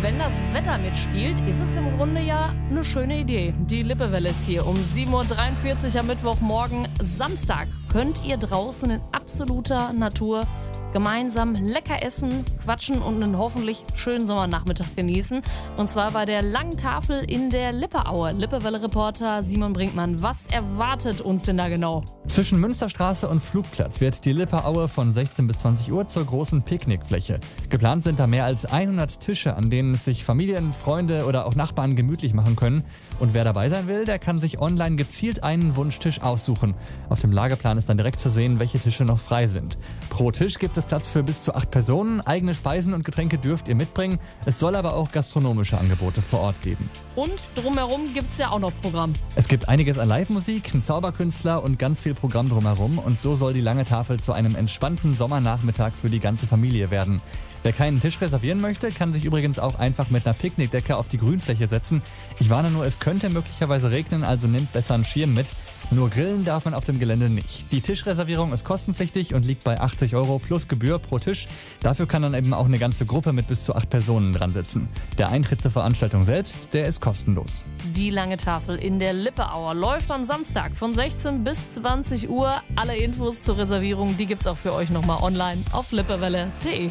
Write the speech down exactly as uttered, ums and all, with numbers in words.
Wenn das Wetter mitspielt, ist es im Grunde ja eine schöne Idee. Die Lippewelle ist hier um sieben Uhr dreiundvierzig am Mittwochmorgen. Samstag könnt ihr draußen in absoluter Natur gemeinsam lecker essen, quatschen und einen hoffentlich schönen Sommernachmittag genießen. Und zwar bei der langen Tafel in der Lippeaue. Lippewelle-Reporter Simon Brinkmann, was erwartet uns denn da genau? Zwischen Münsterstraße und Flugplatz wird die Lippeaue von sechzehn bis zwanzig Uhr zur großen Picknickfläche. Geplant sind da mehr als hundert Tische, an denen es sich Familien, Freunde oder auch Nachbarn gemütlich machen können. Und wer dabei sein will, der kann sich online gezielt einen Wunschtisch aussuchen. Auf dem Lageplan ist dann direkt zu sehen, welche Tische noch frei sind. Pro Tisch gibt es Platz für bis zu acht Personen. Eigene Speisen und Getränke dürft ihr mitbringen. Es soll aber auch gastronomische Angebote vor Ort geben. Und drumherum gibt's ja auch noch Programm. Es gibt einiges an Live-Musik, einen Zauberkünstler und ganz viel Programm drumherum. Und so soll die lange Tafel zu einem entspannten Sommernachmittag für die ganze Familie werden. Wer keinen Tisch reservieren möchte, kann sich übrigens auch einfach mit einer Picknickdecke auf die Grünfläche setzen. Ich warne nur, es könnte möglicherweise regnen, also nehmt besser einen Schirm mit. Nur grillen darf man auf dem Gelände nicht. Die Tischreservierung ist kostenpflichtig und liegt bei achtzig Euro plus Gebühr pro Tisch. Dafür kann dann eben auch eine ganze Gruppe mit bis zu acht Personen dran sitzen. Der Eintritt zur Veranstaltung selbst, der ist kostenlos. Die lange Tafel in der Lippeaue läuft am Samstag von sechzehn bis zwanzig Uhr. Alle Infos zur Reservierung, die gibt's auch für euch nochmal online auf lippewelle punkt de.